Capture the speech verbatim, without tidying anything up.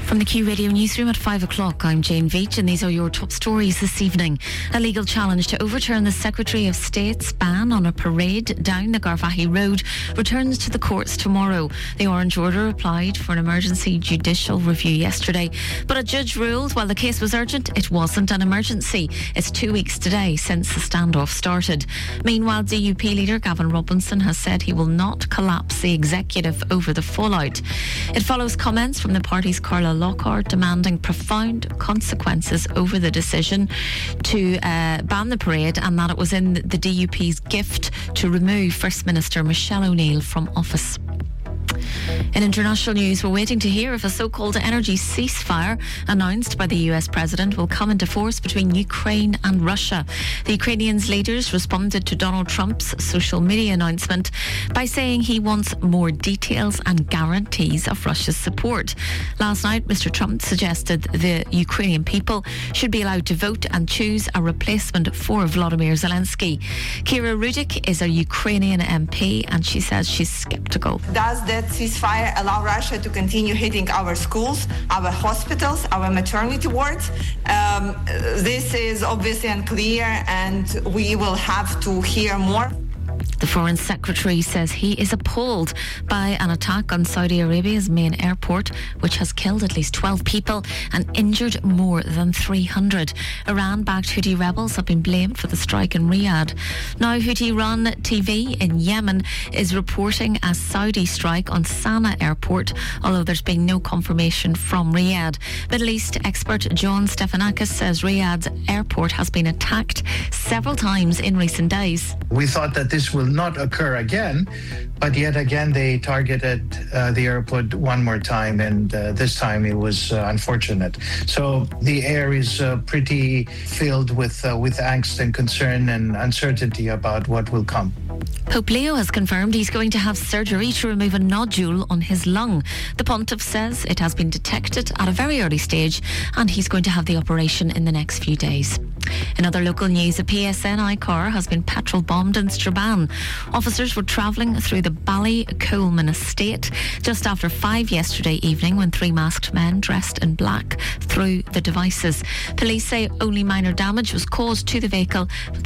From the Q Radio Newsroom at five o'clock, I'm Jane Veitch and these are your top stories this evening. A legal challenge to overturn the Secretary of State's ban on a parade down the Garvaghey Road returns to the courts tomorrow. The Orange Order applied for an emergency judicial review yesterday, but a judge ruled while the case was urgent, it wasn't an emergency. It's two weeks today since the standoff started. Meanwhile, D U P leader Gavin Robinson has said he will not collapse the executive over the fallout. It follows comments from the party's Carla Lockhart demanding profound consequences over the decision to uh, ban the parade, and that it was in the D U P's gift to remove First Minister Michelle O'Neill from office. In international news, we're waiting to hear if a so-called energy ceasefire announced by the U S president will come into force between Ukraine and Russia. The Ukrainians' leaders responded to Donald Trump's social media announcement by saying he wants more details and guarantees of Russia's support. Last night, Mister Trump suggested the Ukrainian people should be allowed to vote and choose a replacement for Volodymyr Zelensky. Kira Rudik is a Ukrainian M P and she says she's sceptical. Does that ceasefire allow Russia to continue hitting our schools, our hospitals, our maternity wards? Um, this is obviously unclear, and we will have to hear more. The Foreign Secretary says he is appalled by an attack on Saudi Arabia's main airport, which has killed at least twelve people and injured more than three hundred. Iran-backed Houthi rebels have been blamed for the strike in Riyadh. Now, Houthi-run T V in Yemen is reporting a Saudi strike on Sana'a airport, although there's been no confirmation from Riyadh. Middle East expert John Stefanakis says Riyadh's airport has been attacked several times in recent days. We thought that this will not occur again, but yet again they targeted uh, the airport one more time, and uh, this time it was uh, unfortunate. So the air is uh, pretty filled with uh, with angst and concern and uncertainty about what will come. Pope Leo has confirmed he's going to have surgery to remove a nodule on his lung. The Pontiff says it has been detected at a very early stage and he's going to have the operation in the next few days. In other local news, a P S N I car has been petrol bombed in Strabane. Officers were travelling through the Ballycoleman estate just after five yesterday evening when three masked men dressed in black threw the devices. Police say only minor damage was caused to the vehicle.